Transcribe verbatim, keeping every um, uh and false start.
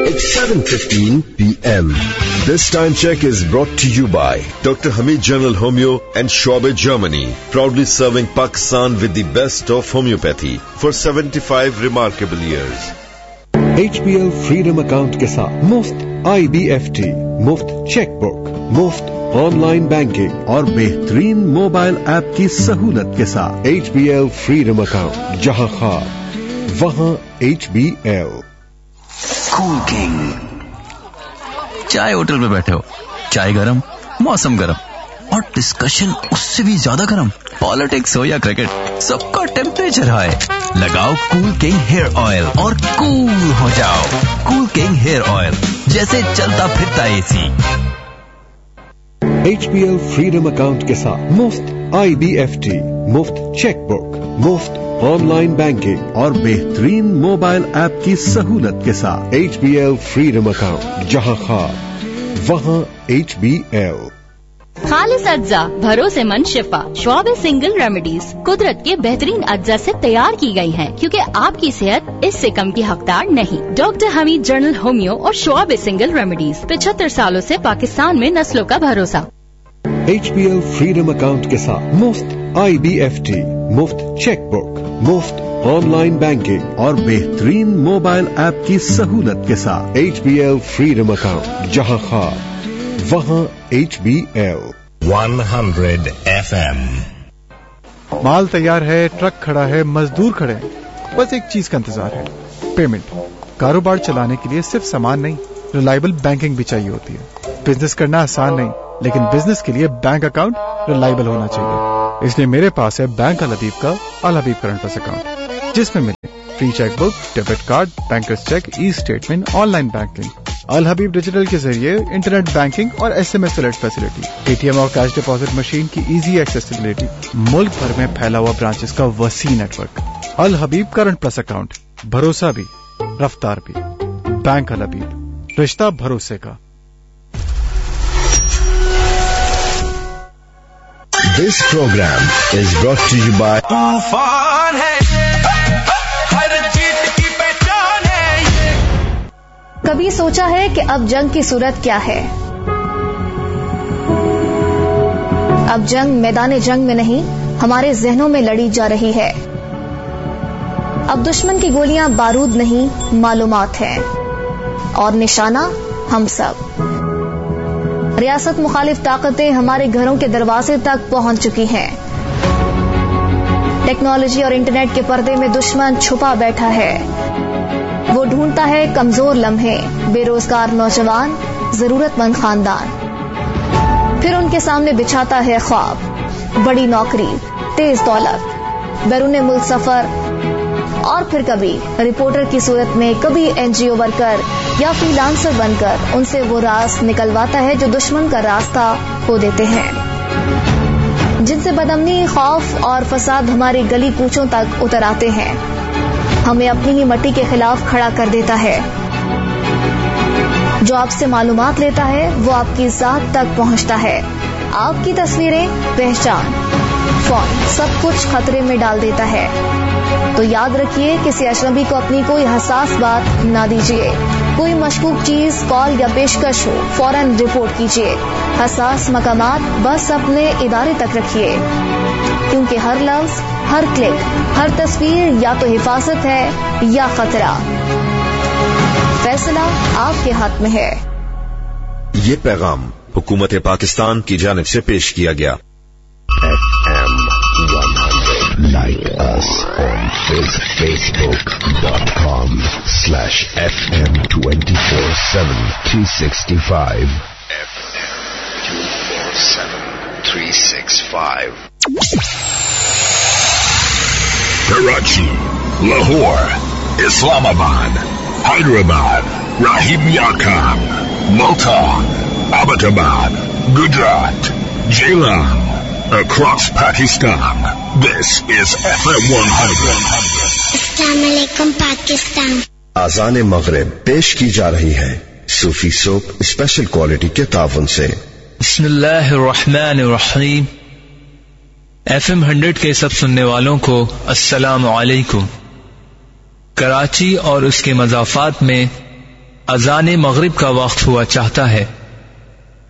It's seven fifteen p m This time check is brought to you by Doctor Hamid General Homeo and Schwabe Germany, proudly serving Pakistan with the best of homeopathy for seventy-five remarkable years. H B L Freedom Account के साथ मुफ्त I B F T, मुफ्त cheque book, मुफ्त online banking और बेहतरीन mobile app की सहूलत के साथ H B L Freedom Account, जहां ख्वाब वहां H B L. Cool King. चाय होटल पे बैठे हो, चाय गरम, मौसम गरम और डिस्कशन उससे भी ज्यादा गरम. पॉलिटिक्स हो या क्रिकेट, सबका टेम्परेचर हाई. लगाओ कूल किंग हेयर ऑयल और कूल हो जाओ. कूल किंग हेयर ऑयल, जैसे चलता फिरता AC. H B L Freedom Account के साथ मुफ्त I B F T, मुफ्त चेक बुक, मुफ्त ऑनलाइन बैंकिंग और बेहतरीन मोबाइल ऐप की सहूलत के साथ H B L Freedom Account, जहां ख्वाब वहां H B L. खालिस अज्जा, भरोसेमंद शिफा. श्वाब सिंगल रेमेडीज कुदरत के बेहतरीन अज्जा से तैयार की गई हैं, क्योंकि आपकी सेहत इससे कम की हकदार नहीं. डॉक्टर हमीद जनरल होमियो और श्वाब सिंगल रेमेडीज पचहत्तर सालों से पाकिस्तान में नस्लों का भरोसा. H B L Freedom Account के साथ मुफ्त I B F T, मुफ्त चेक बुक, मुफ्त ऑनलाइन बैंकिंग और बेहतरीन मोबाइल ऐप की सहूलत के साथ H B L Freedom Account, जहां ख्वाब वहां H B L. one hundred F M. माल तैयार है, ट्रक खड़ा है, मजदूर खड़े हैं, बस एक चीज का इंतजार है, पेमेंट. कारोबार चलाने के लिए सिर्फ सामान नहीं, रिलायबल बैंकिंग भी चाहिए होती है. बिजनेस करना आसान नहीं, लेकिन बिजनेस के लिए बैंक अकाउंट रिलायबल होना चाहिए. इसलिए मेरे पास है बैंक अल हबीब का अल हबीब करंट प्लस अकाउंट, जिसमें मिले free cheque book, debit card, bankers check, e statement, online banking. अल हबीब डिजिटल के जरिए इंटरनेट बैंकिंग और S M S alert facility, ATM और कैश डिपॉजिट मशीन की इजी एक्सेसिबिलिटी, मुल्क भर में फैला हुआ ब्रांचेस का वसी नेटवर्क. अल हबीब करंट प्लस अकाउंट, भरोसा भी रफ्तार भी. बैंक अल हबीब, रिश्ता भरोसे का. This program is brought to you by तूफान है, हर जीत की पहचान है. कभी सोचा है कि अब जंग की सूरत क्या है? अब जंग मैदान जंग में नहीं, हमारे जहनों में लड़ी जा रही है. अब दुश्मन की गोलियां बारूद नहीं, मालूमात है, और निशाना हम सब. रियासत मुखालिफ ताकतें हमारे घरों के दरवाजे तक पहुंच चुकी हैं. टेक्नोलॉजी और इंटरनेट के पर्दे में दुश्मन छुपा बैठा है. वो ढूंढता है कमजोर लम्हे, बेरोजगार नौजवान, जरूरतमंद खानदान. फिर उनके सामने बिछाता है ख्वाब, बड़ी नौकरी, तेज दौलत, बैरून मुल्क सफर, और फिर कभी रिपोर्टर की सूरत में, कभी एनजीओ वर्कर या फ्रीलांसर बनकर उनसे वो राज निकलवाता है जो दुश्मन का रास्ता खो देते हैं, जिनसे बदअमनी, खौफ और फसाद हमारी गली कूचों तक उतर आते हैं. हमें अपनी ही मट्टी के खिलाफ खड़ा कर देता है. जो आपसे मालूमात लेता है वो आपकी जात तक पहुंचता है. आपकी तस्वीरें, पहचान, फोन, सब कुछ खतरे में डाल देता है. तो याद रखिए, किसी अजनबी को अपनी कोई हसास बात ना दीजिए. कोई मशकूक चीज, कॉल या पेशकश हो, फौरन रिपोर्ट कीजिए. हसास मकामात बस अपने इदारे तक रखिए, क्योंकि हर लफ्ज, हर क्लिक, हर तस्वीर या तो हिफाजत है या खतरा. फैसला आपके हाथ में है. ये पैगाम हुकूमत पाकिस्तान की जानिब से पेश किया गया. F M one hundred. Like us on Facebook dot com slash F M twenty-four seven three sixty-five. F M twenty-four seven three sixty-five. Karachi, Lahore, Islamabad, Hyderabad, Rahim Yarkhan, Multan, Abbottabad, Gujarat, Jailam. Across Pakistan, this is F M one hundred. Assalamualaikum Pakistan. आज़ान मगरिब पेश की जा रही है सूफी soap special quality के तावन से. बिस्मिल्लाहिर्रहमानिर्रहीम. F am hundred के सब सुनने वालों को अस्सलाम वालेकुम. कराची और उसके मज़ाफ़ात में اذان مغرب کا وقت ہوا چاہتا ہے